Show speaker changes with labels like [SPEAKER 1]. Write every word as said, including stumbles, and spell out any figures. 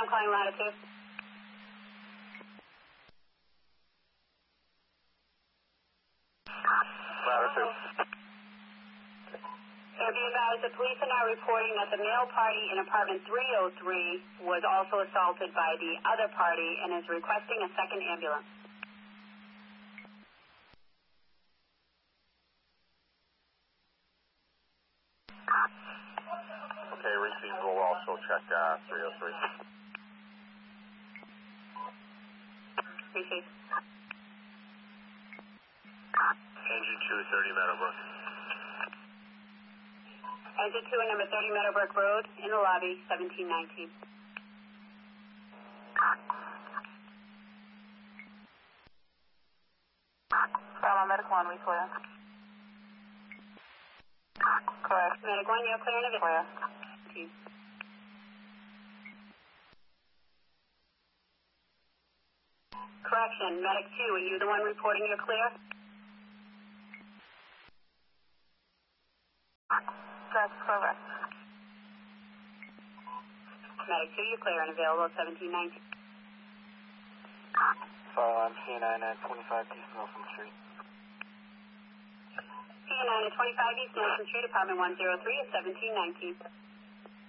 [SPEAKER 1] I'm calling Latitude.
[SPEAKER 2] Latitude.
[SPEAKER 1] So be advised, the police are now reporting that the male party in apartment three oh three was also assaulted by the other party and is requesting a second ambulance.
[SPEAKER 2] Okay, receive. We'll also check uh, three oh three.
[SPEAKER 1] Receive.
[SPEAKER 2] Engine two, thirty Meadowbrook.
[SPEAKER 1] Engine two and number thirty Meadowbrook Road, in the lobby, seventeen nineteen.
[SPEAKER 3] Bravo, Medic one, we clear. Correct.
[SPEAKER 1] Medic one, you're clear and available.
[SPEAKER 3] Clear.
[SPEAKER 1] Correction, Medic two, are you the one reporting you're clear?
[SPEAKER 3] That's correct.
[SPEAKER 1] Medic two, you're clear and available, seventeen nineteen.
[SPEAKER 4] Fire line C nine at twenty-five East Nelson Street.
[SPEAKER 1] C nine at twenty-five East Nelson Street, apartment one oh three at seventeen nineteen.